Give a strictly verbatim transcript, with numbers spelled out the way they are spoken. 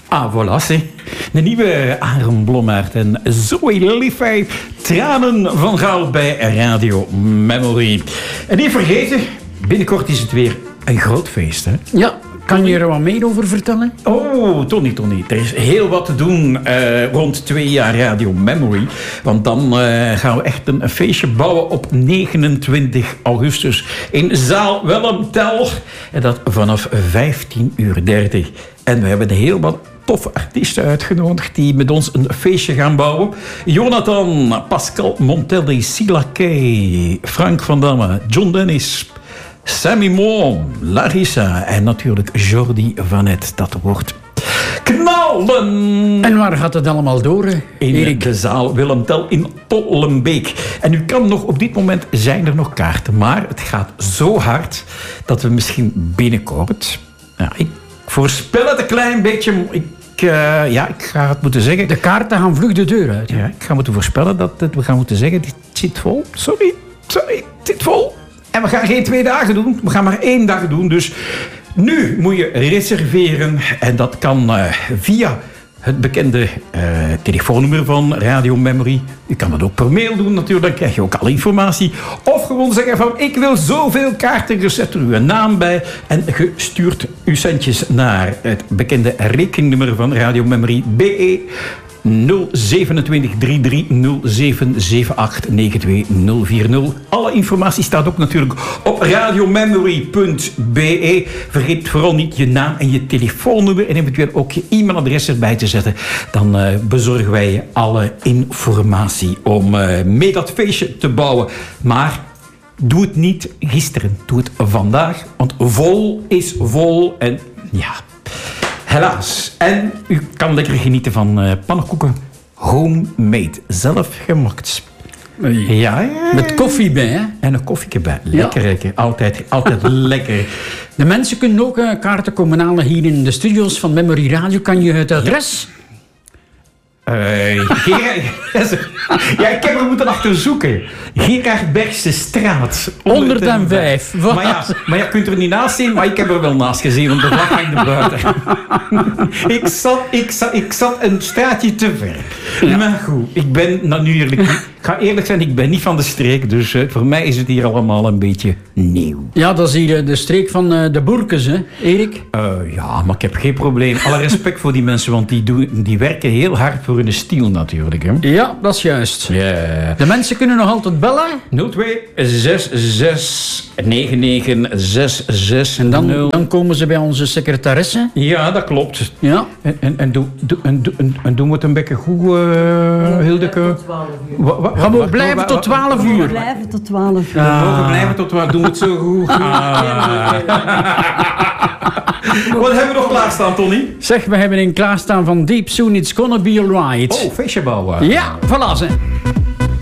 Ah, voilà, zeg. De nieuwe Aaron Blommaert en Zoe Liefheid. Tranen van goud bij Radio Memory. En niet vergeten, binnenkort is het weer een groot feest, hè? Ja, kan je er wat meer over vertellen? Oh, Tony, Tony. Er is heel wat te doen uh, rond twee jaar Radio Memory. Want dan uh, gaan we echt een feestje bouwen op negenentwintig augustus in zaal Willem Tell. En dat vanaf vijftien uur dertig. En we hebben heel wat toffe artiesten uitgenodigd die met ons een feestje gaan bouwen. Jonathan, Pascal Montelli, Sila Kay, Frank van Damme, John Dennis, Sammy Moon, Larissa en natuurlijk Jordi Vanet. Dat wordt knallen! En waar gaat het allemaal door, hè, in Erik? De zaal Willem Tell in Tollenbeek. En u kan nog, op dit moment zijn er nog kaarten, maar het gaat zo hard dat we misschien binnenkort... Ja, ik voorspel het een klein beetje... Ik, uh, ja, ik ga het moeten zeggen... De kaarten gaan vlug de deur uit. Ja, ik ga moeten voorspellen dat het, we gaan moeten zeggen... Dit zit vol. Sorry, sorry, het zit vol. En we gaan geen twee dagen doen. We gaan maar één dag doen. Dus nu moet je reserveren. En dat kan uh, via het bekende uh, telefoonnummer van Radio Memory. U kan dat ook per mail doen natuurlijk. Dan krijg je ook alle informatie. Of gewoon zeggen van... Ik wil zoveel kaarten. Je zet er uw naam bij. En je stuurt uw centjes naar het bekende rekeningnummer van Radio Memory. B E nul twee zeven drie drie nul zeven zeven acht negen twee nul vier nul. Alle informatie staat ook natuurlijk op radiomemory punt b e. Vergeet vooral niet je naam en je telefoonnummer en eventueel ook je e-mailadres erbij te zetten. Dan uh, bezorgen wij je alle informatie om uh, mee dat feestje te bouwen. Maar doe het niet gisteren, doe het vandaag, want vol is vol en ja... Helaas. En u kan lekker genieten van uh, pannenkoeken. Homemade. Zelf gemaakt. Ja, ja, ja. Met koffie bij, hè? En een koffieke bij. Lekker, ja. lekker. Altijd, altijd lekker. De mensen kunnen ook uh, kaarten komen halen hier in de studio's van Memory Radio. Kan je het adres... Ja. Uh, Gerard, ja, ik heb er moeten achter zoeken. Gerard Bergse straat. honderdvijf. Maar ja, maar je kunt er niet naast zien, maar ik heb er wel naast gezien, want de vlag hangt er buiten. ik, zat, ik, zat, ik zat een straatje te ver. Ja. Maar goed, ik ben natuurlijk... Ik ga eerlijk zijn, ik ben niet van de streek, dus uh, voor mij is het hier allemaal een beetje nieuw. Ja, dat is hier de streek van uh, de Boerkes, hè, Erik? Uh, ja, maar ik heb geen probleem. Alle respect voor die mensen, want die, doen, die werken heel hard voor hun stiel natuurlijk. Hè? Ja, dat is juist. Yeah. De mensen kunnen nog altijd bellen. nul twee zes zes negen negen zes zes En dan, dan komen ze bij onze secretaresse. Ja, dat klopt. Ja. En, en, en, doe, doe, en, en, en doen we het een beetje goed, uh, Hildeke? We mogen blijven tot twaalf uur. We blijven tot twaalf uur. We mogen blijven tot twaalf uur. Doen we het zo goed? Ah. Wat hebben we nog klaarstaan, Tony? Zeg, we hebben een klaarstaan van Deep Soon It's Gonna Be Alright. Oh, feestje bouwen. Ja, voilà ze.